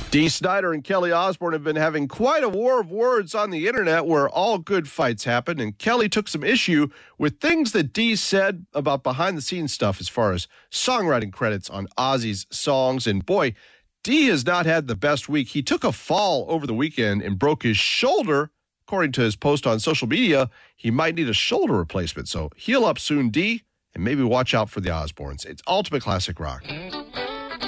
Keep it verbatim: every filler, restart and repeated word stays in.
Dee Snider and Kelly Osbourne have been having quite a war of words on the internet where all good fights happen, and Kelly took some issue with things that Dee said about behind-the-scenes stuff as far as songwriting credits on Ozzy's songs. And boy, Dee has not had the best week. He took a fall over the weekend and broke his shoulder. According to his post on social media, he might need a shoulder replacement. So heal up soon, Dee, and maybe watch out for the Osbournes. It's Ultimate Classic Rock.